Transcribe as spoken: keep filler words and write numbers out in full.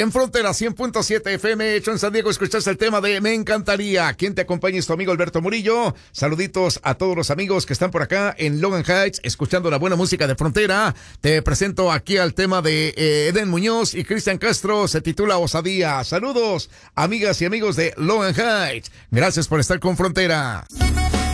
En Frontera cien punto siete F M, hecho en San Diego, escuchaste el tema de Me Encantaría. ¿Quién te acompaña? Es tu amigo Alberto Murillo. Saluditos a todos los amigos que están por acá en Logan Heights, escuchando la buena música de Frontera. Te presento aquí al tema de eh, Eden Muñoz y Cristian Castro, se titula Osadía. Saludos, amigas y amigos de Logan Heights. Gracias por estar con Frontera.